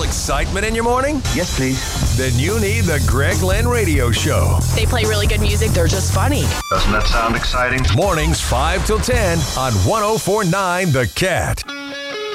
excitement in your morning? Yes, please. Then you need the Greg Glenn Radio Show. They play really good music. They're just funny. Doesn't that sound exciting? Mornings 5 till 10 on 104.9 The Cat.